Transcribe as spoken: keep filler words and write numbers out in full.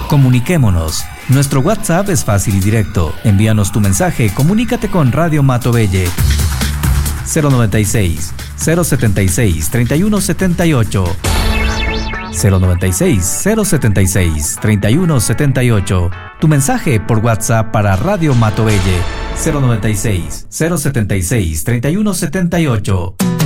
Comuniquémonos. Nuestro WhatsApp es fácil y directo. Envíanos tu mensaje, comunícate con Radio Matobelle. cero noventa y seis, cero setenta y seis, treinta y uno setenta y ocho. cero noventa y seis, cero setenta y seis, treinta y uno setenta y ocho. Tu mensaje por WhatsApp para Radio Matobelle. cero noventa y seis, cero setenta y seis, treinta y uno setenta y ocho.